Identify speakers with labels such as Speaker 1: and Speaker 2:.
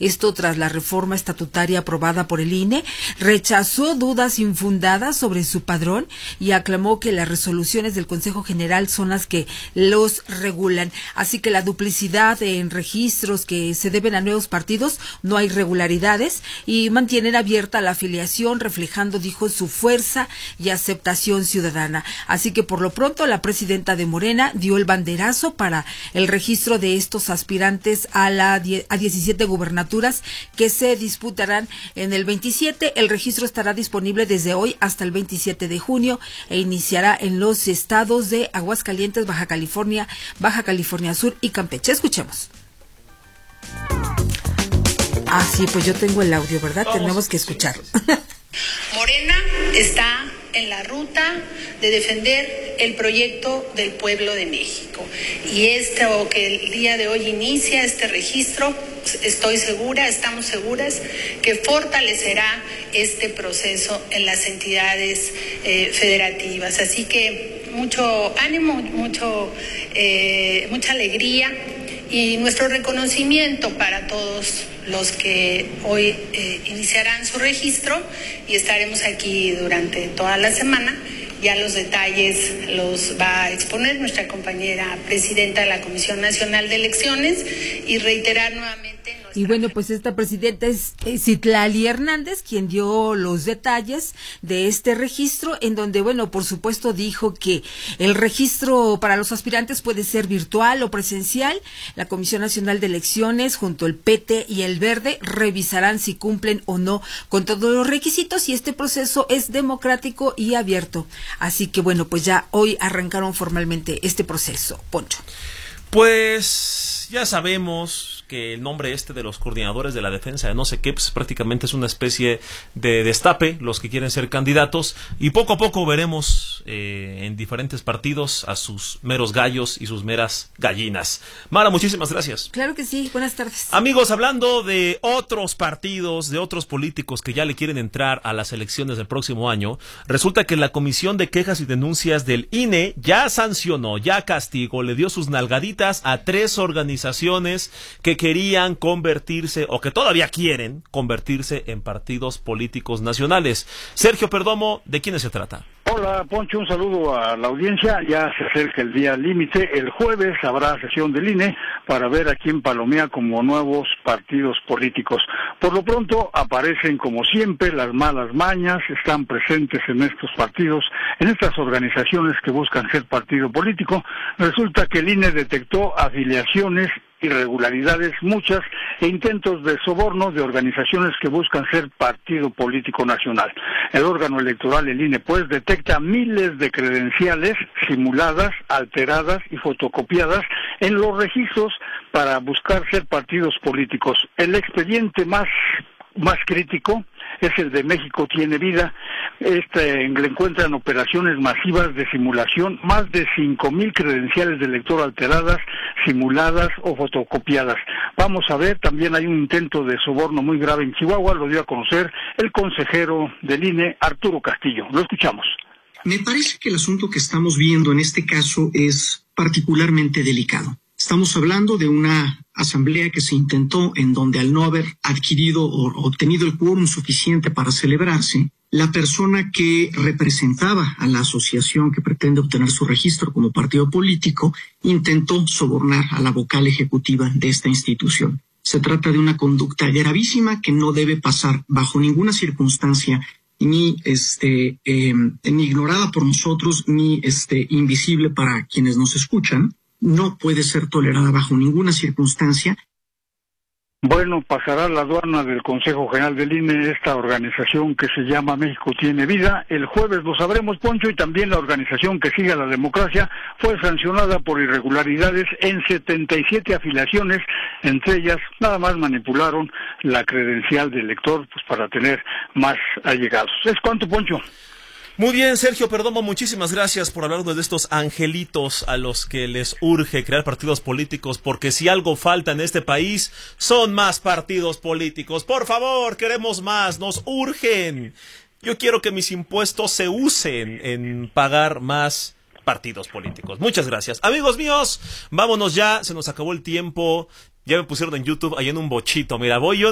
Speaker 1: esto tras la reforma estatutaria aprobada por el INE, rechazó dudas infundadas sobre su padrón y aclamó que las resoluciones del Consejo General son las que los regulan. Así que la duplicidad en registros que se deben a nuevos partidos, no hay irregularidades, y mantienen abierta la afiliación, reflejando, dijo, su fuerza y aceptación ciudadana. Así que por lo pronto la presidenta de Morena dio el banderazo para el registro de estos aspirantes a 17 gubernaturas que se disputarán en el 27. El registro estará disponible desde hoy hasta el 27 de junio e iniciará en los estados de Aguascalientes, Baja California Sur y Campeche. Escuchemos. Ah, sí, pues yo tengo el audio, ¿verdad? Tenemos que escuchar.
Speaker 2: Morena está en la ruta de defender el proyecto del pueblo de México. Y que el día de hoy inicia este registro, estamos seguras que fortalecerá este proceso en las entidades federativas. Así que mucho ánimo, mucha alegría y nuestro reconocimiento para todos los que hoy iniciarán su registro, y estaremos aquí durante toda la semana. Ya los detalles los va a exponer nuestra compañera presidenta de la Comisión Nacional de Elecciones, y reiterar nuevamente.
Speaker 1: Y bueno, pues esta presidenta es Citlali Hernández, quien dio los detalles de este registro, en donde, bueno, por supuesto dijo que el registro para los aspirantes puede ser virtual o presencial. La Comisión Nacional de Elecciones, junto al PT y el Verde, revisarán si cumplen o no con todos los requisitos, y este proceso es democrático y abierto. Así que, bueno, pues ya hoy arrancaron formalmente este proceso. Poncho.
Speaker 3: Pues ya sabemos que el nombre de los coordinadores de la defensa de no sé qué, pues prácticamente es una especie de destape, los que quieren ser candidatos, y poco a poco veremos en diferentes partidos a sus meros gallos y sus meras gallinas. Mara, muchísimas gracias.
Speaker 1: Claro que sí, buenas tardes.
Speaker 3: Amigos, hablando de otros partidos, de otros políticos que ya le quieren entrar a las elecciones del próximo año, resulta que la Comisión de Quejas y Denuncias del INE ya sancionó, ya castigó, le dio sus nalgaditas a 3 organizaciones que querían convertirse, o que todavía quieren convertirse, en partidos políticos nacionales. Sergio Perdomo, ¿de quiénes se trata?
Speaker 4: Hola, Poncho, un saludo a la audiencia. Ya se acerca el día límite. El jueves habrá sesión del INE para ver a quién palomea como nuevos partidos políticos. Por lo pronto aparecen, como siempre, las malas mañas, están presentes en estos partidos, en estas organizaciones que buscan ser partido político. Resulta que el INE detectó afiliaciones, irregularidades muchas e intentos de soborno de organizaciones que buscan ser partido político nacional. El órgano electoral, el INE, pues detecta miles de credenciales simuladas, alteradas y fotocopiadas en los registros para buscar ser partidos políticos. El expediente más crítico es el de México Tiene Vida. Le encuentran operaciones masivas de simulación, más de 5,000 credenciales de elector alteradas, simuladas o fotocopiadas. Vamos a ver, también hay un intento de soborno muy grave en Chihuahua, lo dio a conocer el consejero del INE, Arturo Castillo. Lo escuchamos.
Speaker 5: Me parece que el asunto que estamos viendo en este caso es particularmente delicado. Estamos hablando de una asamblea que se intentó, en donde, al no haber adquirido o obtenido el quórum suficiente para celebrarse, la persona que representaba a la asociación que pretende obtener su registro como partido político intentó sobornar a la vocal ejecutiva de esta institución. Se trata de una conducta gravísima que no debe pasar bajo ninguna circunstancia, ni ignorada por nosotros, ni invisible para quienes nos escuchan. No puede ser tolerada bajo ninguna circunstancia.
Speaker 4: Bueno, pasará la aduana del Consejo General del INE, esta organización que se llama México Tiene Vida. El jueves lo sabremos, Poncho, y también la organización que sigue a la democracia fue sancionada por irregularidades en 77 afiliaciones. Entre ellas, nada más manipularon la credencial del elector, pues para tener más allegados. ¿Es cuánto, Poncho?
Speaker 3: Muy bien, Sergio Perdomo, muchísimas gracias por hablarnos de estos angelitos a los que les urge crear partidos políticos, porque si algo falta en este país son más partidos políticos. Por favor, queremos más, nos urgen. Yo quiero que mis impuestos se usen en pagar más partidos políticos. Muchas gracias. Amigos míos, vámonos ya, se nos acabó el tiempo. Ya me pusieron en YouTube ahí en un bochito. Mira, voy yo